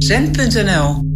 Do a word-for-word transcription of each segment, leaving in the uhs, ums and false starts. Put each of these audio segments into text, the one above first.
zend punt n l.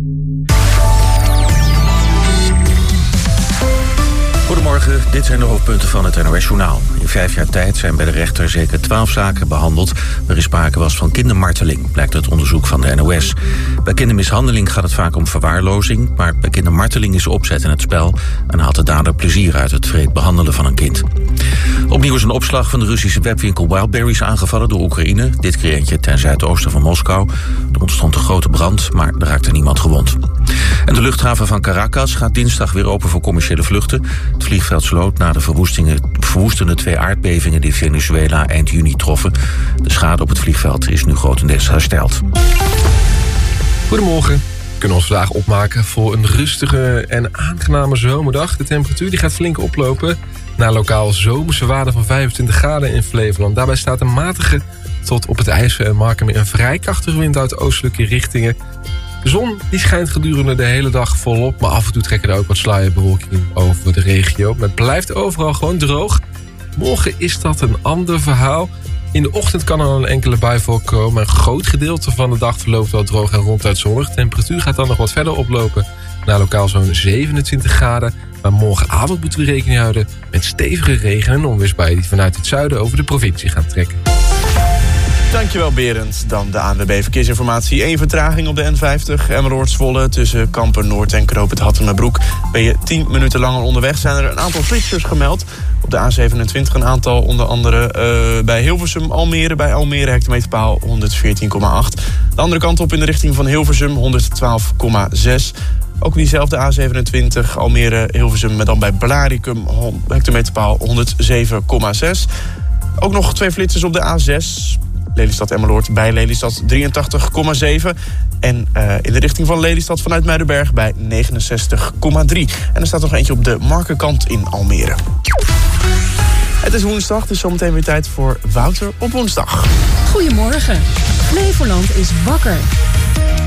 Goedemorgen, dit zijn de hoofdpunten van het N O S-journaal. In vijf jaar tijd zijn bij de rechter zeker twaalf zaken behandeld waarin sprake was van kindermarteling, blijkt uit onderzoek van de N O S. Bij kindermishandeling gaat het vaak om verwaarlozing, maar bij kindermarteling is opzet in het spel en haalt de dader plezier uit het wreed behandelen van een kind. Opnieuw is een opslag van de Russische webwinkel Wildberries aangevallen door Oekraïne. Dit keer eentje ten zuidoosten van Moskou. Er ontstond een grote brand, maar er raakte niemand gewond. En de luchthaven van Caracas gaat dinsdag weer open voor commerciële vluchten. Het vliegveld sloot na de verwoestende twee aardbevingen die Venezuela eind juni troffen. De schade op het vliegveld is nu grotendeels hersteld. Goedemorgen. We kunnen ons vandaag opmaken voor een rustige en aangename zomerdag. De temperatuur die gaat flink oplopen naar lokaal zomerse waarde van vijfentwintig graden in Flevoland. Daarbij staat een matige tot op het IJssel en Marken een vrij krachtige wind uit oostelijke richtingen. De zon die schijnt gedurende de hele dag volop, maar af en toe trekken er ook wat sluierbewolking over de regio. Maar het blijft overal gewoon droog. Morgen is dat een ander verhaal. In de ochtend kan er een enkele bui voorkomen. Een groot gedeelte van de dag verloopt wel droog en ronduit zonnig. De temperatuur gaat dan nog wat verder oplopen naar lokaal zo'n zevenentwintig graden. Maar morgenavond moeten we rekening houden met stevige regen- en onweersbuien die vanuit het zuiden over de provincie gaan trekken. Dankjewel Berend. Dan de A N W B Verkeersinformatie. Eén vertraging op de N vijftig. Emmeloord-Zwolle tussen Kampen Noord en Knoop het Hattemerbroek. Ben je tien minuten langer onderweg, zijn er een aantal flitsers gemeld. Op de A zevenentwintig een aantal, onder andere uh, bij Hilversum, Almere. Bij Almere hectometerpaal honderdveertien komma acht. De andere kant op in de richting van Hilversum honderdtwaalf komma zes. Ook diezelfde A zevenentwintig, Almere-Hilversum, maar dan bij Blaricum hectometerpaal honderdzeven komma zes. Ook nog twee flitsers op de A zes... Lelystad-Emmeloord bij Lelystad drieëntachtig komma zeven. En uh, in de richting van Lelystad vanuit Muidenberg bij negenenzestig komma drie. En er staat nog eentje op de Markenkant in Almere. Het is woensdag, dus zometeen weer tijd voor Wouter op woensdag. Goedemorgen. Flevoland is wakker.